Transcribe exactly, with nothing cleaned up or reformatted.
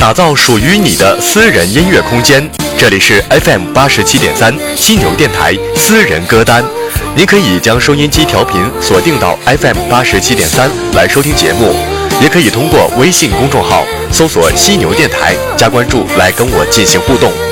打造属于你的私人音乐空间。这里是 F M 八十七点三犀牛电台私人歌单，您可以将收音机调频锁定到 F M 八十七点三来收听节目，也可以通过微信公众号搜索犀牛电台加关注来跟我进行互动。